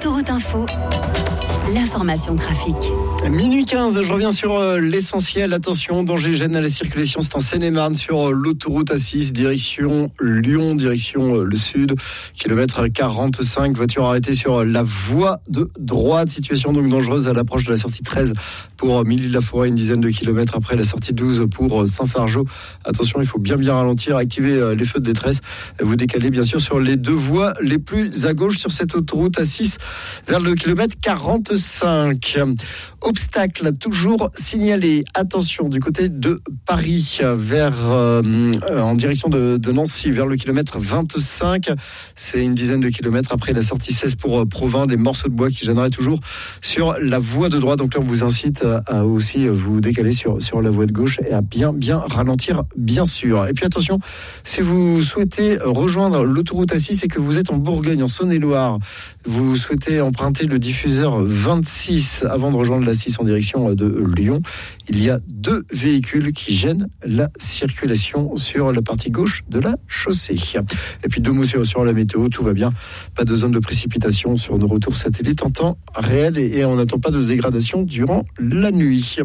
Autoroute Info, l'information trafic. Minuit 15, je reviens sur l'essentiel. Attention, danger gêne à la circulation, c'est en Seine-et-Marne sur l'autoroute A6, direction Lyon, direction le sud, kilomètre 45, voiture arrêtée sur la voie de droite, situation donc dangereuse à l'approche de la sortie 13 pour Milly-la-Forêt, une dizaine de kilomètres après la sortie 12 pour Saint-Fargeau. Attention, il faut bien ralentir, activer les feux de détresse, vous décalez bien sûr sur les deux voies les plus à gauche sur cette autoroute A6 vers le kilomètre 45. Obstacle toujours signalé. Attention du côté de Paris en direction de Nancy vers le kilomètre 25. C'est une dizaine de kilomètres après la sortie 16 pour Provins, des morceaux de bois qui gêneraient toujours sur la voie de droite. Donc là on vous incite à aussi vous décaler sur la voie de gauche et à bien ralentir bien sûr. Et puis attention, si vous souhaitez rejoindre l'autoroute A6 et que vous êtes en Bourgogne, en Saône-et-Loire, vous souhaitez emprunter le diffuseur 26 avant de rejoindre la 6 en direction de Lyon, il y a 2 véhicules qui gênent la circulation sur la partie gauche de la chaussée. Et puis 2 mots sur la météo, tout va bien, pas de zone de précipitation sur nos retours satellites en temps réel et on n'attend pas de dégradation durant la nuit.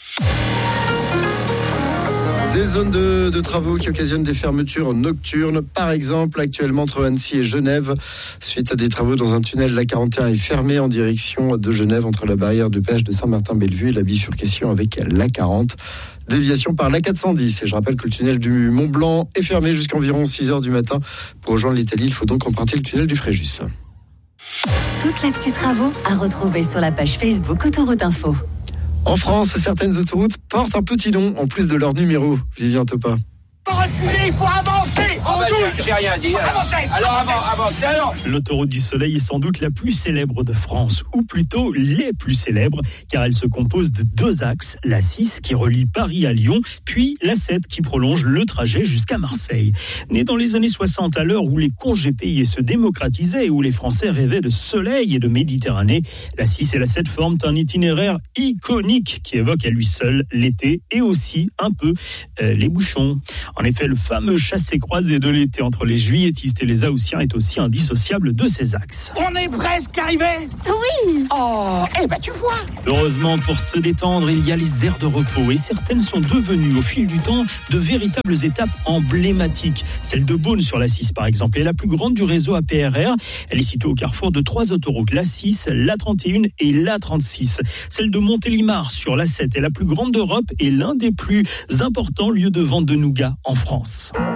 Des zones de travaux qui occasionnent des fermetures nocturnes. Par exemple, actuellement entre Annecy et Genève, suite à des travaux dans un tunnel, la 41 est fermée en direction de Genève entre la barrière de péage de Saint-Martin-Bellevue et la bifurcation avec la 40. Déviation par la 410. Et je rappelle que le tunnel du Mont-Blanc est fermé jusqu'à environ 6h du matin. Pour rejoindre l'Italie, il faut donc emprunter le tunnel du Fréjus. Toute l'actu travaux à retrouver sur la page Facebook Autoroute Info. En France, certaines autoroutes portent un petit nom en plus de leur numéro. Vivien Topa. Il faut avancer. J'ai rien dit. Alors avancez alors. L'autoroute du Soleil est sans doute la plus célèbre de France, ou plutôt les plus célèbres, car elle se compose de 2 axes, la 6 qui relie Paris à Lyon, puis la 7 qui prolonge le trajet jusqu'à Marseille. Née dans les années 60, à l'heure où les congés payés se démocratisaient et où les Français rêvaient de soleil et de Méditerranée, la 6 et la 7 forment un itinéraire iconique qui évoque à lui seul l'été et aussi un peu les bouchons. En effet, le fameux chassé-croisé de l'été entre les juilletistes et les haussiens est aussi indissociable de ces axes. On est presque arrivé. Oui. Oh, tu vois. Heureusement, pour se détendre, il y a les aires de repos et certaines sont devenues au fil du temps de véritables étapes emblématiques. Celle de Beaune sur la 6 par exemple est la plus grande du réseau APRR. Elle est située au carrefour de 3 autoroutes, la 6, la 31 et la 36. Celle de Montélimar sur la 7 est la plus grande d'Europe et l'un des plus importants lieux de vente de nougat en France.